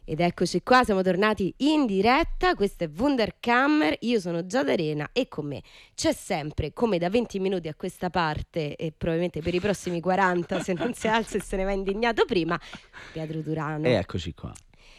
Ed eccoci qua, siamo tornati in diretta, questo è Wunderkammer, io sono Giada Arena e con me c'è sempre, come da 20 minuti a questa parte e probabilmente per i prossimi 40 se non si alza e se ne va indignato prima, Pietro Turano. E eccoci qua.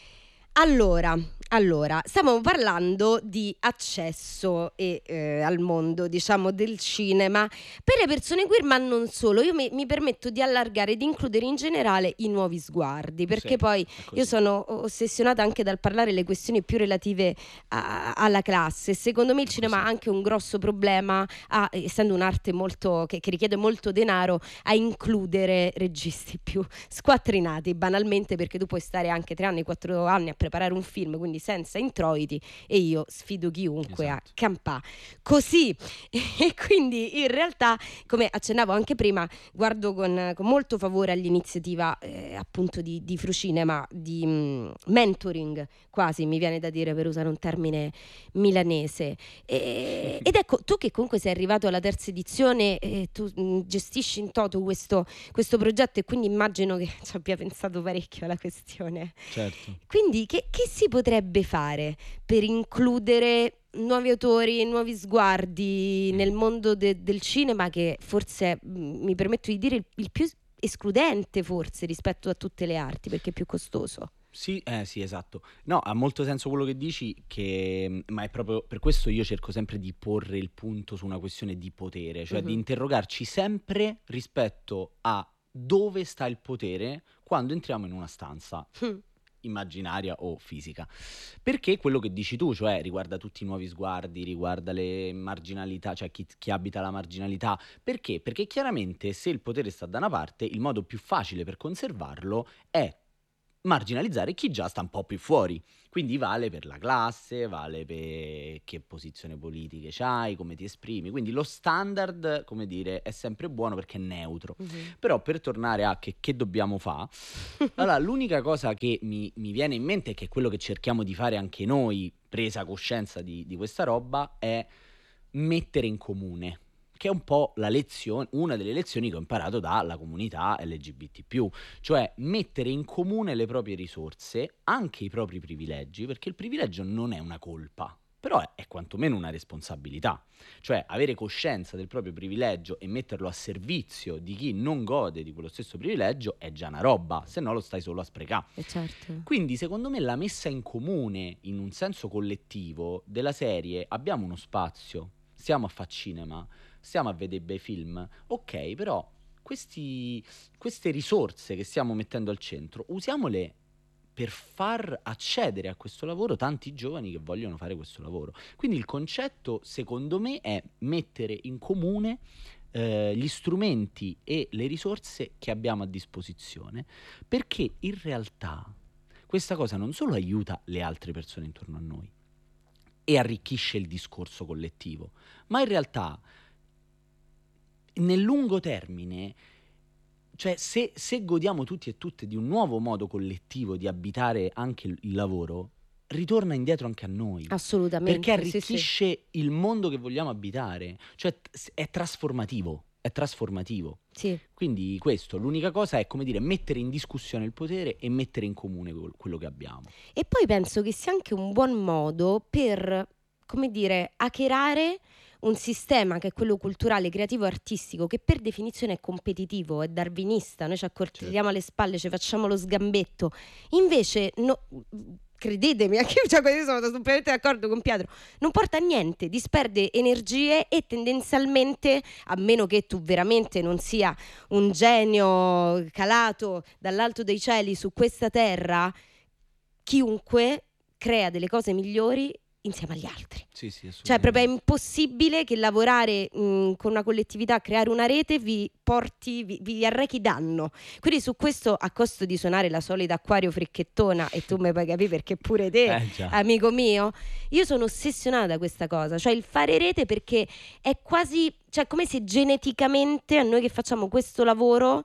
Allora, stiamo parlando di accesso al mondo, diciamo, del cinema per le persone queer, ma non solo. Io mi permetto di allargare e di includere in generale i nuovi sguardi, perché Sì, poi così. io sono ossessionata anche dal parlare le questioni più relative alla classe. Secondo me il cinema ha anche un grosso problema, essendo un'arte molto che richiede molto denaro, a includere registi più squattrinati, banalmente, perché tu puoi stare anche 3 anni, 4 anni a preparare un film, quindi senza introiti, e io sfido chiunque a campà così. E quindi in realtà, come accennavo anche prima, guardo con molto favore all'iniziativa appunto di Frucinema, di mentoring, quasi mi viene da dire, per usare un termine milanese. Ed ecco, tu che comunque sei arrivato alla 3ª edizione, tu gestisci in toto questo progetto, e quindi immagino che ci abbia pensato parecchio alla questione. Certo. Quindi che si potrebbe fare per includere nuovi autori, nuovi sguardi nel mondo del cinema, che forse, mi permetto di dire, il più escludente forse rispetto a tutte le arti, perché è più costoso? Sì, sì, esatto. No, ha molto senso quello che dici, ma è proprio per questo io cerco sempre di porre il punto su una questione di potere, cioè di interrogarci sempre rispetto a dove sta il potere quando entriamo in una stanza immaginaria o fisica. Perché quello che dici tu, cioè riguarda tutti i nuovi sguardi, riguarda le marginalità, cioè chi abita la marginalità. Perché? Perché chiaramente se il potere sta da una parte, il modo più facile per conservarlo è marginalizzare chi già sta un po' più fuori. Quindi vale per la classe, vale per che posizione politiche c'hai, come ti esprimi. Quindi lo standard, come dire, è sempre buono perché è neutro. Però per tornare a che dobbiamo fare, allora l'unica cosa che mi viene in mente, e che è quello che cerchiamo di fare anche noi, presa coscienza di questa roba, è mettere in comune, che è un po' una delle lezioni che ho imparato dalla comunità LGBT+, cioè mettere in comune le proprie risorse, anche i propri privilegi, perché il privilegio non è una colpa, però è quantomeno una responsabilità. Cioè avere coscienza del proprio privilegio e metterlo a servizio di chi non gode di quello stesso privilegio è già una roba, se no lo stai solo a sprecare. Certo. Quindi secondo me la messa in comune, in un senso collettivo, della serie abbiamo uno spazio, stiamo a fare cinema, stiamo a vedere bei film, ok, però queste risorse che stiamo mettendo al centro, usiamole per far accedere a questo lavoro tanti giovani che vogliono fare questo lavoro. Quindi il concetto, secondo me, è mettere in comune gli strumenti e le risorse che abbiamo a disposizione, perché in realtà questa cosa non solo aiuta le altre persone intorno a noi e arricchisce il discorso collettivo, ma in realtà nel lungo termine, cioè se godiamo tutti e tutte di un nuovo modo collettivo di abitare anche il lavoro, ritorna indietro anche a noi. Assolutamente. Perché arricchisce il mondo che vogliamo abitare, cioè è trasformativo. Sì. Quindi questo, l'unica cosa è, come dire, mettere in discussione il potere e mettere in comune quello che abbiamo. E poi penso che sia anche un buon modo per, come dire, hackerare un sistema che è quello culturale, creativo, artistico, che per definizione è competitivo, è darwinista, noi ci accoltelliamo alle spalle, ci facciamo lo sgambetto. Invece, credetemi, anche io sono completamente d'accordo con Pietro, non porta a niente, disperde energie e tendenzialmente, a meno che tu veramente non sia un genio calato dall'alto dei cieli su questa terra, chiunque crea delle cose migliori insieme agli altri. Sì, assolutamente. Cioè proprio è impossibile che lavorare con una collettività, creare una rete vi arrechi danno. Quindi su questo, a costo di suonare la solita acquario fricchettona, e tu mi puoi capire perché pure te, amico mio, io sono ossessionata da questa cosa, cioè il fare rete, perché è quasi, cioè come se geneticamente a noi che facciamo questo lavoro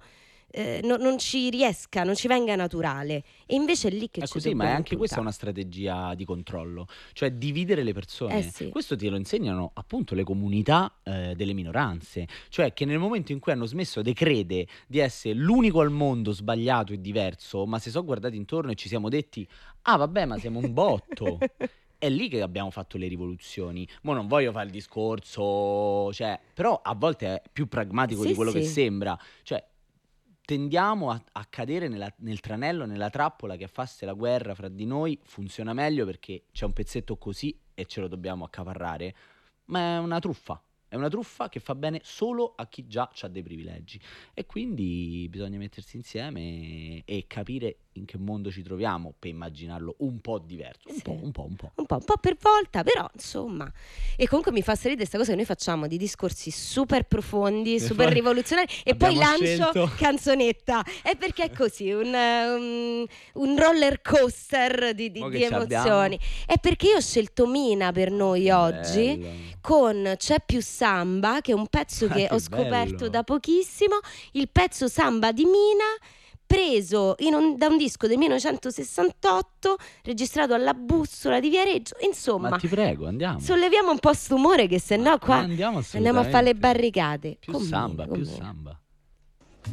non ci riesca, non ci venga naturale. E invece è lì che È ci così, ma è dobbiamo anche questa una puntare. strategia di controllo, cioè dividere le persone. Sì. Questo te lo insegnano appunto le comunità delle minoranze, cioè che nel momento in cui hanno smesso di credere di essere l'unico al mondo sbagliato e diverso, ma si sono guardati intorno e ci siamo detti, ah vabbè, ma siamo un botto. È lì che abbiamo fatto le rivoluzioni. Mo' non voglio fare il discorso, cioè, però a volte è più pragmatico di Sì, quello che sì. sembra. Cioè, tendiamo a cadere nel tranello, nella trappola che a farsi la guerra fra di noi funziona meglio perché c'è un pezzetto così e ce lo dobbiamo accaparrare. Ma è una truffa. È una truffa che fa bene solo a chi già ha dei privilegi. E quindi bisogna mettersi insieme e capire in che mondo ci troviamo per immaginarlo un po' diverso. Un Sì. po', un po', un po'. Un po' per volta, però insomma. E comunque mi fa sorridere questa cosa che noi facciamo di discorsi super profondi, E super poi rivoluzionari e poi abbiamo lancio scelto canzonetta. È perché è così, un roller coaster Mo' di che ci abbiamo? emozioni. È perché io ho scelto Mina per noi Che oggi bello. con C'è più samba, che è un pezzo Ah, che che ho scoperto bello. da pochissimo, il pezzo Samba di Mina, preso da un disco del 1968, registrato alla Bussola di Viareggio. Ma Insomma, ti prego, andiamo. solleviamo un po' st'umore che se Ma no qua andiamo andiamo a fare le assolutamente. barricate. Più Con samba, Mina, con più Mina. samba.